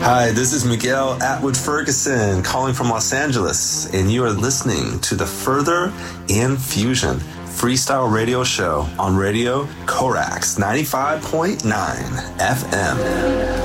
Hi, this is Miguel Atwood Ferguson calling from Los Angeles, and you are listening to the Further and Fusion Freestyle Radio Show on Radio Corax 95.9 FM.